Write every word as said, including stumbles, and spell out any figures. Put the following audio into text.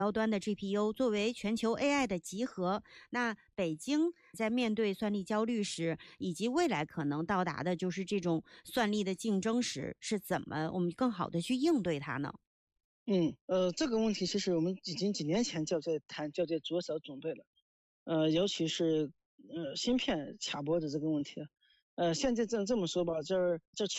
高端的 G P U 作为全球 A I 的集合，那北京在面对算力焦虑时，以及未来可能到达的就是这种算力的竞争时，是怎么我们更好的去应对它呢？ 嗯，呃，这个问题其实我们已经几年前就在谈，就在着手准备了。呃，尤其是呃芯片卡脖子这个问题，呃，现在这这么说吧，这儿这